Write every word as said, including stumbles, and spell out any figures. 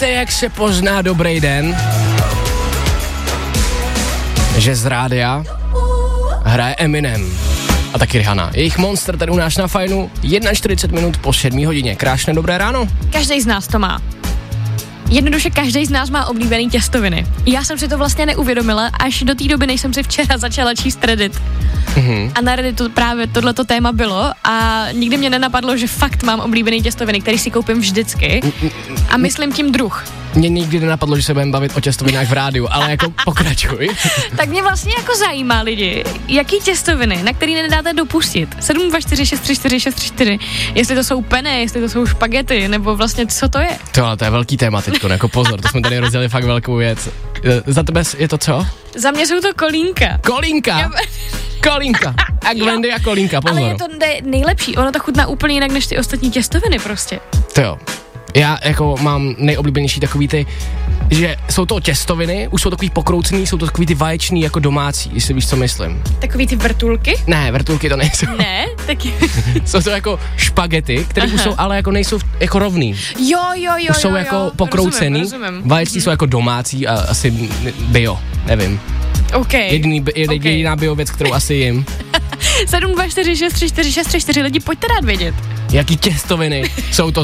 Víte, jak se pozná dobrý den? Že z rádia hraje Eminem a taky Rihanna. Jejich Monster tady u nás na Fajnu, čtyřicet jedna minut po sedmé hodině. Krásné dobré ráno. Každý z nás to má. Jednoduše každý z nás má oblíbený těstoviny. Já jsem si to vlastně neuvědomila, až do té doby, než jsem si včera začala číst Reddit. Mm-hmm. A na Redditu právě tohleto téma bylo a nikdy mě nenapadlo, že fakt mám oblíbený těstoviny, který si koupím vždycky a myslím tím druh. Mně nikdy nenapadlo, že se budeme bavit o těstovinách v rádiu, ale jako pokračuj. Tak mě vlastně jako zajímá lidi, jaký těstoviny, na který nedáte dopustit. sedm dva čtyři šest tři čtyři šest tři čtyři, jestli to jsou penne, jestli to jsou špagety, nebo vlastně co to je. To, ale to je velký téma teďko, jako pozor, to jsme tady rozdělili fakt velkou věc. Za tebe je to co? Za mě jsou to kolínka. Kolínka? Kolínka. A Gwendy a kolínka, pozor. Ale je to nejlepší, ono to chutná úplně jinak než ty ostatní těstoviny prostě. To jo. Já jako mám nejoblíbenější takový ty, že jsou to těstoviny, už jsou takový pokroucený, jsou to takový ty vaječný jako domácí, jestli víš, co myslím. Takový ty vrtulky? Ne, vrtulky to nejsou. Ne, taky. Jsou to jako špagety, které už jsou, ale jako nejsou jako rovný. Jo, jo, jo, už jsou jo, jako jo. pokroucený, rozumím, rozumím. vaječní mm-hmm. jsou jako domácí a asi bio, nevím. OK. Jediný, jediný, okay. Jediná bio věc, kterou asi jim. sedm dva čtyři šest tři čtyři šest tři čtyři, lidi, pojďte rád vědět. Jaký těstoviny jsou to